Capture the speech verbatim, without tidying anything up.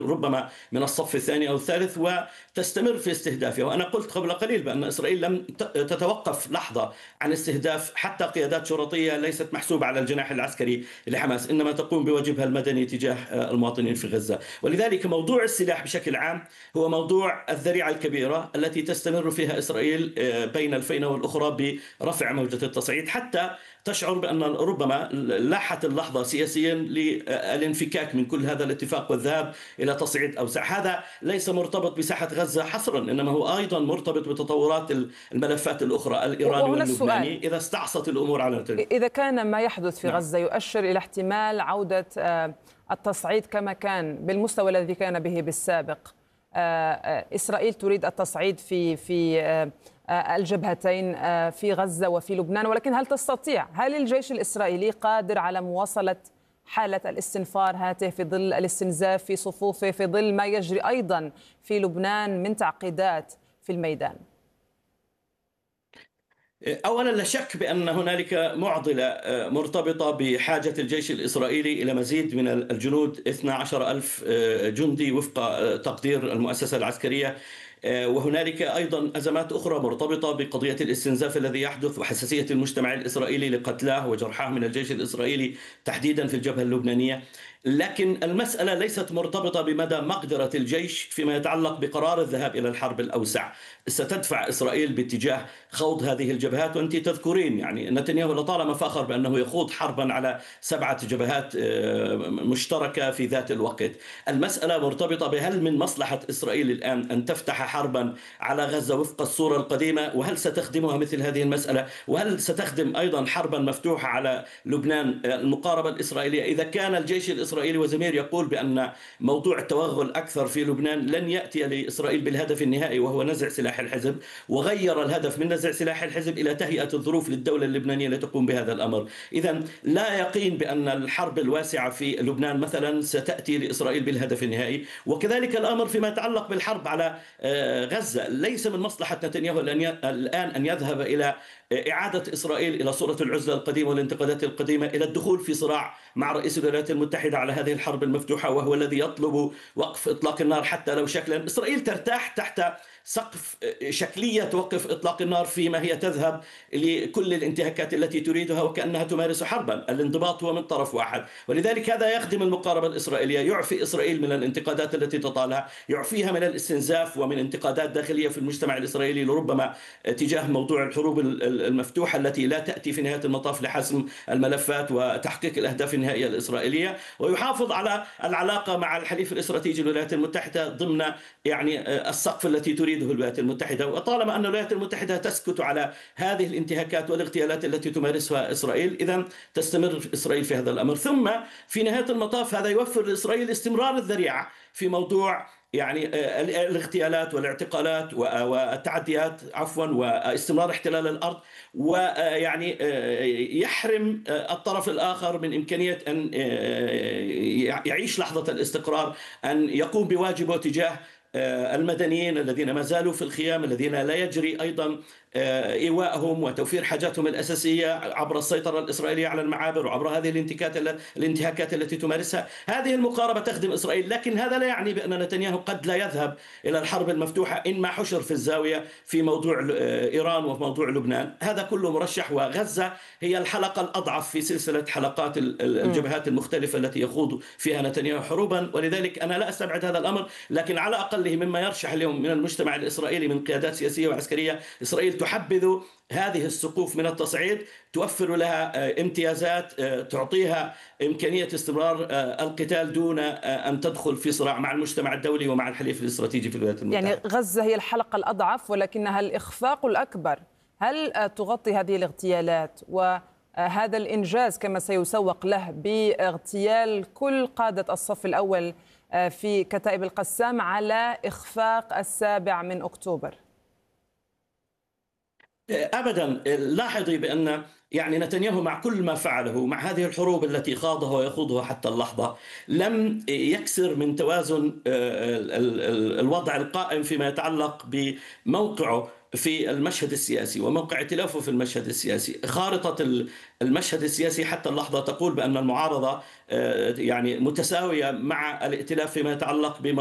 ربما من الصف الثاني أو الثالث وتستمر في استهدافها. وأنا قلت قبل قليل بأن إسرائيل لم تتوقف لحظة عن استهداف حتى قيادات شرطية ليست محسوبة على الجناح العسكري لحماس، إنما تقوم بواجبها المدني تجاه المواطنين في غزة. ولذلك موضوع السلاح بشكل عام هو موضوع الذريعة الكبيرة التي تستمر فيها إسرائيل بين الفينة والأخرى برفع موجة التصعيد، حتى تشعر بأن ربما لاحت اللحظة سياسيا للانفكاك من كل هذا الاتفاق والذهاب إلى تصعيد أوسع. هذا ليس مرتبط بساحة غزة حصرا، إنما هو أيضا مرتبط بتطورات الملفات الأخرى الإيراني وهنا السؤال: واللبناني إذا استعصت الأمور على نتنياهو. إذا كان ما يحدث في نعم. غزة يؤشر إلى احتمال عودة التصعيد كما كان بالمستوى الذي كان به بالسابق، إسرائيل تريد التصعيد في في الجبهتين في غزة وفي لبنان، ولكن هل تستطيع؟ هل الجيش الإسرائيلي قادر على مواصلة حالة الاستنفار هاته في ظل الاستنزاف في صفوفه، في ظل ما يجري أيضا في لبنان من تعقيدات في الميدان؟ أولا لا شك بأن هنالك معضلة مرتبطة بحاجة الجيش الإسرائيلي إلى مزيد من الجنود، اثني عشر ألف جندي وفق تقدير المؤسسة العسكرية. وهنالك أيضا أزمات أخرى مرتبطة بقضية الاستنزاف الذي يحدث وحساسية المجتمع الإسرائيلي لقتلاه وجرحاه من الجيش الإسرائيلي تحديدا في الجبهة اللبنانية. لكن المسألة ليست مرتبطة بمدى مقدرة الجيش فيما يتعلق بقرار الذهاب إلى الحرب الأوسع. ستدفع إسرائيل باتجاه خوض هذه الجبهات، وأنت تذكرين يعني نتنياهو لطالما فخر بأنه يخوض حربا على سبعة جبهات مشتركة في ذات الوقت. المسألة مرتبطة بهل من مصلحة إسرائيل الآن أن تفتح حربا على غزة وفق الصورة القديمة، وهل ستخدمها مثل هذه المسألة، وهل ستخدم أيضا حربا مفتوحة على لبنان المقاربة الإسرائيلية. إذا كان الجيش الإسرائيلي وزمير يقول بأن موضوع التوغل أكثر في لبنان لن يأتي لإسرائيل بالهدف النهائي وهو نزع سلاح الحزب، وغير الهدف من نزع سلاح الحزب إلى تهيئة الظروف للدولة اللبنانية لتقوم بهذا الأمر، إذا لا يقين بأن الحرب الواسعة في لبنان مثلا ستأتي لإسرائيل بالهدف النهائي. وكذلك الأمر فيما يتعلق بالحرب على غزة. ليس من مصلحة نتنياهو الآن أن يذهب إلى إعادة إسرائيل إلى صورة العزلة القديمة والانتقادات القديمة، إلى الدخول في صراع مع رئيس الولايات المتحدة على هذه الحرب المفتوحة، وهو الذي يطلب وقف إطلاق النار حتى لو شكلا. إسرائيل ترتاح تحت سقف شكلية توقف إطلاق النار فيما هي تذهب لكل الانتهاكات التي تريدها وكأنها تمارس حربا. الانضباط هو من طرف واحد، ولذلك هذا يخدم المقاربة الإسرائيلية، يعفي إسرائيل من الانتقادات التي تطالها، يعفيها من الاستنزاف ومن انتقادات داخلية في المجتمع الإسرائيلي لربما تجاه موضوع الحروب المفتوحة التي لا تأتي في نهاية المطاف لحسم الملفات وتحقيق الأهداف النهائية الإسرائيلية، ويحافظ على العلاقة مع الحليف الاستراتيجي للولايات المتحدة ضمن يعني السقف التي تريده الولايات المتحدة. وطالما أن الولايات المتحدة تسكت على هذه الانتهاكات والاغتيالات التي تمارسها إسرائيل، إذن تستمر إسرائيل في هذا الأمر. ثم في نهاية المطاف هذا يوفر لإسرائيل استمرار الذريعة في موضوع يعني الاغتيالات والاعتقالات والتعديات عفوا واستمرار احتلال الأرض، ويعني يحرم الطرف الآخر من إمكانية أن يعيش لحظة الاستقرار، أن يقوم بواجبه تجاه المدنيين الذين ما زالوا في الخيام، الذين لا يجري أيضا إيواءهم وتوفير حاجاتهم الأساسية عبر السيطرة الإسرائيلية على المعابر وعبر هذه الانتهاكات الانتهاكات التي تمارسها. هذه المقاربة تخدم إسرائيل، لكن هذا لا يعني بأن نتنياهو قد لا يذهب إلى الحرب المفتوحة إن ما حشر في الزاوية في موضوع إيران وفي موضوع لبنان. هذا كله مرشح، وغزة هي الحلقة الأضعف في سلسلة حلقات الجبهات المختلفة التي يخوض فيها نتنياهو حروبا. ولذلك أنا لا أستبعد هذا الأمر، لكن على أقله مما يرشح اليوم من المجتمع الإسرائيلي من قيادات سياسية وعسكرية، إسرائيل تحبذ هذه السقوف من التصعيد، توفر لها امتيازات، تعطيها إمكانية استمرار القتال دون أن تدخل في صراع مع المجتمع الدولي ومع الحليف الاستراتيجي في الولايات المتحدة. يعني غزة هي الحلقة الأضعف ولكنها الإخفاق الأكبر. هل تغطي هذه الاغتيالات وهذا الإنجاز كما سيسوق له باغتيال كل قادة الصف الأول في كتائب القسام على إخفاق السابع من أكتوبر؟ أبدا. لاحظي بأن يعني نتنياهو مع كل ما فعله، مع هذه الحروب التي خاضها ويخوضها حتى اللحظة، لم يكسر من توازن آه، ال- ال- ال- الوضع القائم فيما يتعلق بموقعه في المشهد السياسي وموقع ائتلافه في المشهد السياسي. خارطة ال- المشهد السياسي حتى اللحظة تقول بأن المعارضة آه، يعني متساوية مع الائتلاف فيما يتعلق بما